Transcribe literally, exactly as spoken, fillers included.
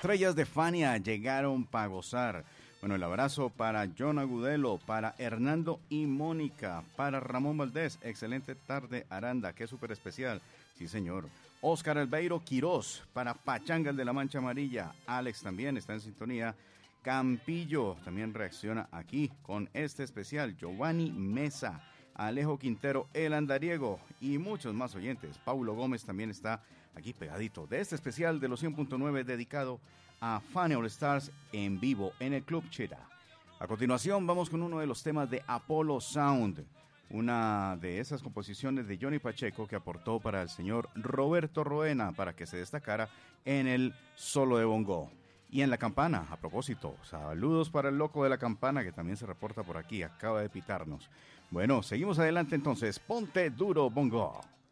estrellas de Fania llegaron para gozar. Bueno, el abrazo para John Agudelo, para Hernando y Mónica, para Ramón Valdés. Excelente tarde, Aranda, qué súper especial. Sí, señor. Oscar Albeiro Quirós, para Pachangas de la Mancha Amarilla. Alex también está en sintonía. Campillo también reacciona aquí con este especial. Giovanni Mesa, Alejo Quintero, El Andariego y muchos más oyentes. Paulo Gómez también está aquí pegadito de este especial de los cien punto nueve dedicado a Fania All Stars en vivo en el Club Chira. A continuación vamos con uno de los temas de Apollo Sound, una de esas composiciones de Johnny Pacheco que aportó para el señor Roberto Roena para que se destacara en el solo de bongo. Y en la campana, a propósito, saludos para el loco de la campana que también se reporta por aquí, acaba de pitarnos. Bueno, seguimos adelante entonces, ponte duro bongo.